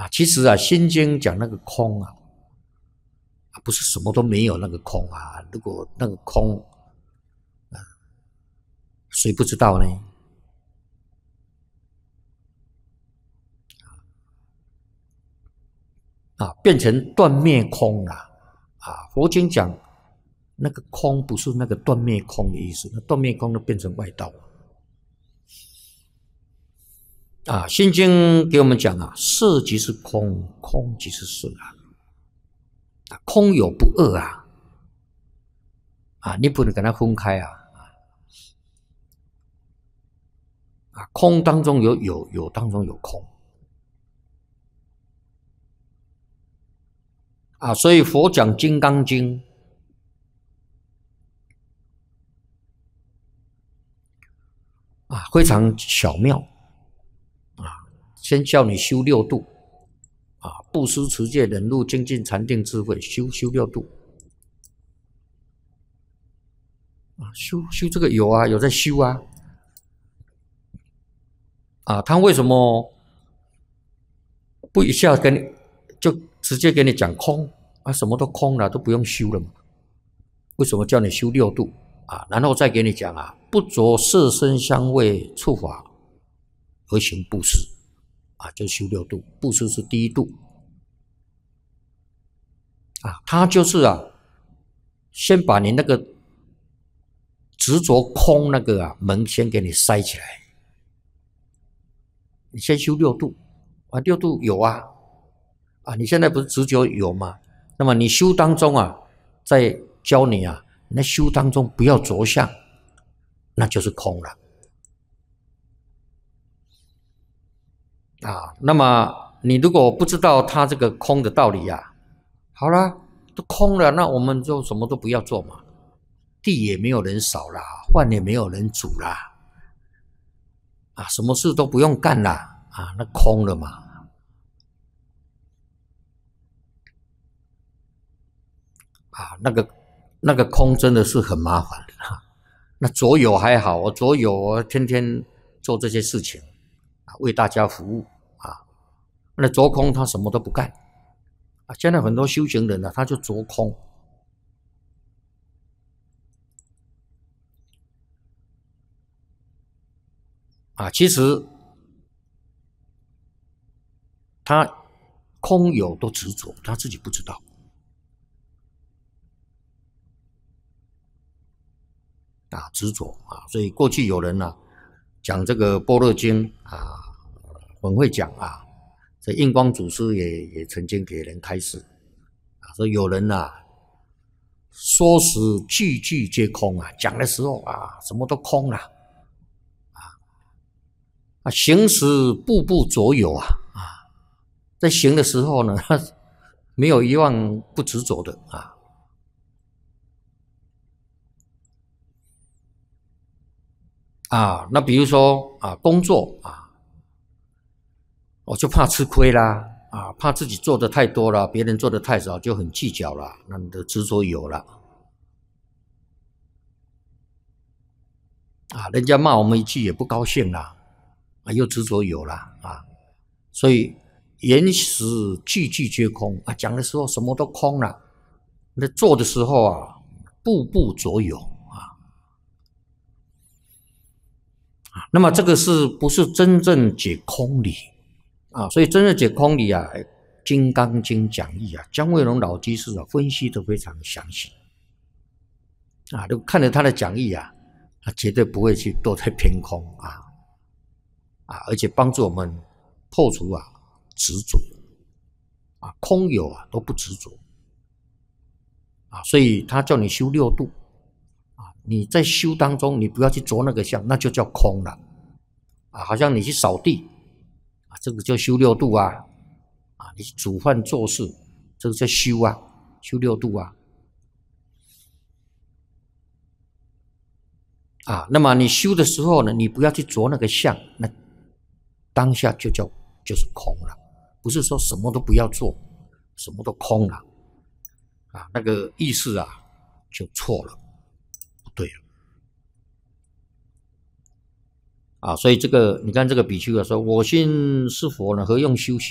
其实啊，《心经》讲那个空不是什么都没有那个空啊。如果那个空，谁不知道呢？变成断灭空了。佛经讲那个空不是那个断灭空的意思，那断灭空就变成外道。心经给我们讲色即是空，空即是色空有不二你不能跟它分开空当中有有，有当中有空所以佛讲《金刚经》非常巧妙先叫你修六度布施、持戒、忍辱、精进、禅定、智慧，修六度修这个有在修他为什么不一下跟你就直接给你讲空什么都空了，都不用修了嘛？为什么叫你修六度然后再给你讲不着色声香味触法而行布施就修六度，布施是第一度他就是先把你那个执着空那个门先给你塞起来，你先修六度六度有你现在不是执着有吗？那么你修当中再教你那修当中不要着相，那就是空了那么你如果不知道他这个空的道理好了，都空了，那我们就什么都不要做嘛，地也没有人扫啦，饭也没有人煮啦什么事都不用干啦那空了嘛那个空真的是很麻烦那左有还好，我左有天天做这些事情为大家服务那着空他什么都不干现在很多修行人他就着空其实他空有都执着，他自己不知道执着所以过去有人讲这个般若经很会讲这印光祖师也曾经给人开示说有人说时句句皆空讲的时候什么都空了行时步步着有在行的时候呢没有一样不执着的那比如说工作我就怕吃亏啦怕自己做的太多了，别人做的太少，就很计较了，那你的执着有了人家骂我们一句也不高兴啦又执着有了所以言时句句皆空讲的时候什么都空了，那做的时候步步着有那么这个是不是真正解空理所以真正解空理金刚经讲义姜惠龙老居士分析得非常详细如果看了他的讲义他绝对不会去堕在偏空而且帮助我们破除执着空有都不执着所以他叫你修六度你在修当中你不要去着那个相，那就叫空了好像你去扫地这个叫修六度你去煮饭做事，这个叫修修六度那么你修的时候呢，你不要去着那个相，那当下就是空了，不是说什么都不要做，什么都空了那个意思就错了，不对了所以这个你看这个比丘说，我心是佛呢，何用修习？